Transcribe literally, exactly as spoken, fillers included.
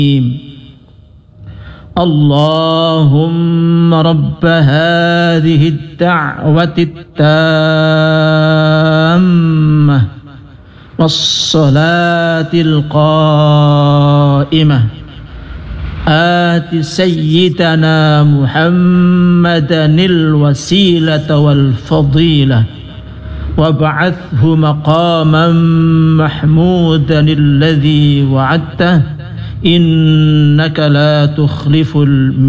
اللهم رب هذه الدعوة التامة والصلاة القائمة آت سيدنا محمدا الوسيلة والفضيلة وابعثه مقاما محمودا الذي وعدته إنك لا تخلف الميعاد.